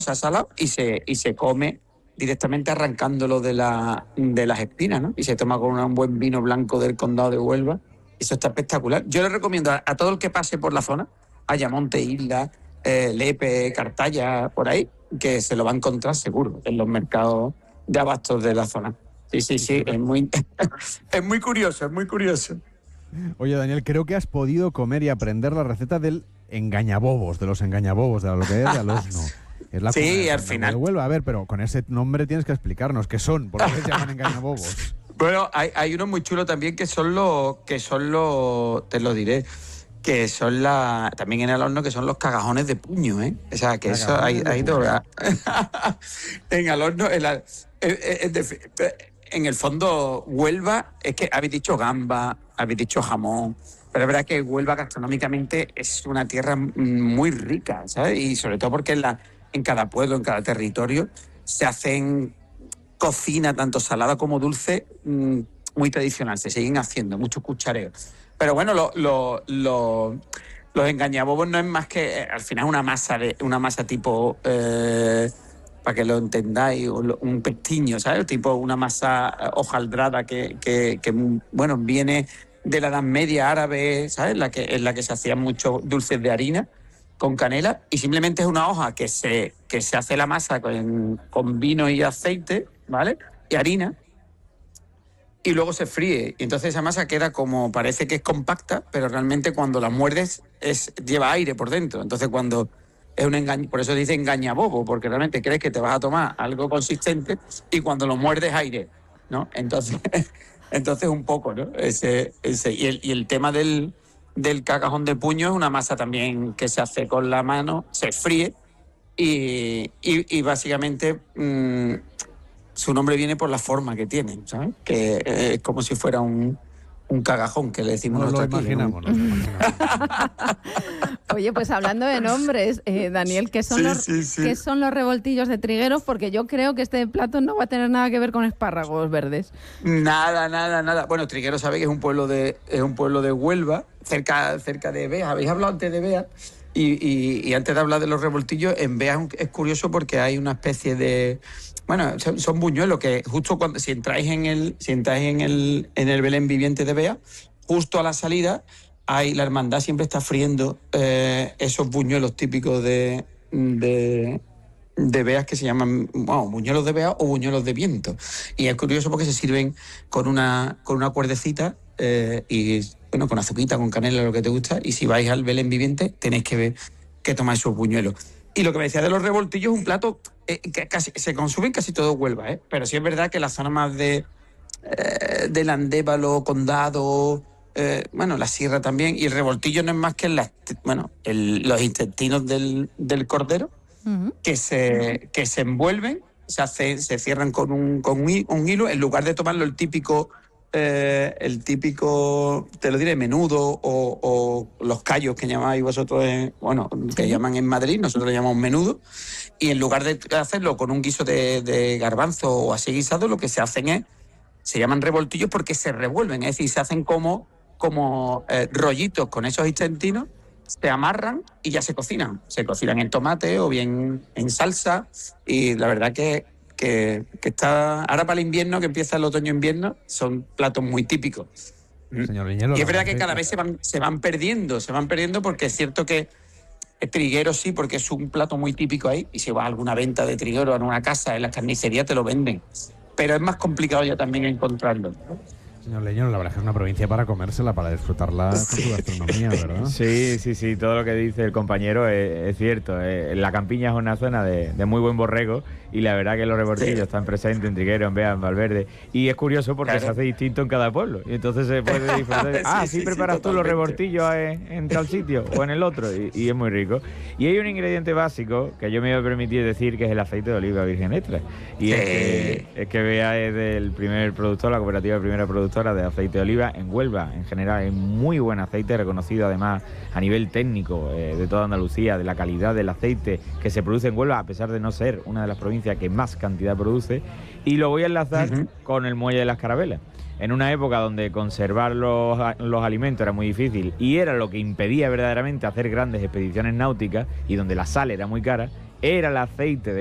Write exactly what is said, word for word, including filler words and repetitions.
salado y se, y se come directamente arrancándolo de, la, de las espinas, ¿no? Y se toma con un buen vino blanco del condado de Huelva. Eso está espectacular. Yo le recomiendo a, a todo el que pase por la zona, Ayamonte, Isla, eh, Lepe, Cartaya, por ahí, que se lo va a encontrar seguro en los mercados de abastos de la zona. Sí, sí, sí, es muy, es muy curioso, es muy curioso. Oye, Daniel, creo que has podido comer y aprender la receta del engañabobos, de los engañabobos, de lo que es de al horno. Es la sí, al final. De Huelva. A ver, pero con ese nombre tienes que explicarnos qué son, por qué se llaman engañabobos. Bueno, hay, hay unos muy chulos también que son los, que son los, te lo diré, que son la, también en el horno, que son los cagajones de puño, ¿eh? O sea, que cagajones eso hay, hay dos. En el horno, en, la, en, en, en el fondo, Huelva, es que habéis dicho gamba, habéis dicho jamón, pero es verdad que Huelva gastronómicamente es una tierra muy rica, ¿sabes? Y sobre todo porque en, la, en cada pueblo, en cada territorio, se hacen cocina, tanto salada como dulce, muy tradicional, se siguen haciendo, muchos cuchareos. Pero bueno, lo, lo, lo, los engañabobos no es más que, eh, al final, una masa, de, una masa tipo, eh, para que lo entendáis, un pestiño, ¿sabes? Tipo una masa hojaldrada que, que, que, bueno, viene de la Edad Media árabe, ¿sabes? La que, en la que se hacían muchos dulces de harina con canela, y simplemente es una hoja que se, que se hace la masa con, con vino y aceite, ¿vale? Y harina, y luego se fríe. Y entonces esa masa queda como, parece que es compacta, pero realmente cuando la muerdes es, lleva aire por dentro. Entonces cuando es un engaño, por eso dice engañabobo, porque realmente crees que te vas a tomar algo consistente y cuando lo muerdes aire, ¿no? Entonces, entonces un poco, ¿no? Ese, ese, y, el, y el tema del, del cagajón de puño es una masa también que se hace con la mano, se fríe y, y, y básicamente mmm, su nombre viene por la forma que tiene, ¿sabes? Que es como si fuera un, un cagajón, que le decimos nos nosotros lo imaginamos, aquí, ¿no? Nos lo imaginamos. Oye, pues hablando de nombres, eh, Daniel, ¿qué son, sí, los, sí, sí. ¿qué son los revoltillos de Trigueros? Porque yo creo que este plato no va a tener nada que ver con espárragos verdes. Nada, nada, nada. Bueno, Trigueros sabe que es un pueblo de, es un pueblo de Huelva, cerca, cerca de Beas. Habéis hablado antes de Beas. Y, y, y antes de hablar de los revoltillos, en Beas es curioso porque hay una especie de... Bueno, son, son buñuelos que justo cuando si entráis en el si entráis en el en el Belén viviente de Beas, justo a la salida hay la hermandad siempre está friendo eh, esos buñuelos típicos de, de de Beas que se llaman, bueno, buñuelos de Beas o buñuelos de viento. Y es curioso porque se sirven con una con una cuerdecita eh, y bueno, con azuquita, con canela, lo que te gusta, y si vais al Belén viviente tenéis que ver que tomáis esos buñuelos. Y lo que me decía de los revoltillos es un plato eh, que casi, se consume en casi todo Huelva, ¿eh? Pero sí es verdad que la zona más de eh, del Andévalo, Condado, eh, bueno, la Sierra también, y el revoltillo no es más que las, bueno, el, los intestinos del, del cordero uh-huh. que, se, que se envuelven, se, hace, se cierran con, un, con un, un hilo, en lugar de tomarlo el típico... Eh, el típico, te lo diré, menudo o, o los callos que llamáis vosotros, en, bueno, que sí. llaman en Madrid, nosotros le llamamos menudo, y en lugar de hacerlo con un guiso de, de garbanzo o así guisado, lo que se hacen es, se llaman revoltillos porque se revuelven, es decir, se hacen como, como eh, rollitos con esos intestinos, se amarran y ya se cocinan, se cocinan en tomate o bien en salsa, y la verdad que Que, que está ahora para el invierno, que empieza el otoño-invierno, son platos muy típicos. Señor Viñelo, y es verdad que cada vez se van, se van perdiendo, se van perdiendo porque es cierto que el triguero sí, porque es un plato muy típico ahí, y si vas a alguna venta de triguero en una casa, en la carnicería te lo venden. Pero es más complicado ya también encontrarlo, ¿no? Señor Leñón, la verdad es que es una provincia para comérsela, para disfrutarla sí. con su gastronomía, ¿verdad? Sí, sí, sí, todo lo que dice el compañero es, es cierto. Eh, la Campiña es una zona de, de muy buen borrego y la verdad que los revoltillos sí. están presentes en Trigueros, en Beas, en Valverde. Y es curioso porque claro. se hace distinto en cada pueblo. Y entonces se puede disfrutar. De, ah, sí, sí preparas sí, tú los revoltillos en, en tal sitio o en el otro. Y, y es muy rico. Y hay un ingrediente básico que yo me voy a permitir decir que es el aceite de oliva virgen extra. Y sí. es que, es que Beas es del primer productor, la cooperativa de primera productora de aceite de oliva en Huelva. En general es muy buen aceite, reconocido además a nivel técnico eh, de toda Andalucía, de la calidad del aceite que se produce en Huelva, a pesar de no ser una de las provincias que más cantidad produce. Y lo voy a enlazar uh-huh. con el muelle de las Carabelas. En una época donde conservar los, los alimentos era muy difícil y era lo que impedía verdaderamente hacer grandes expediciones náuticas y donde la sal era muy cara, era el aceite de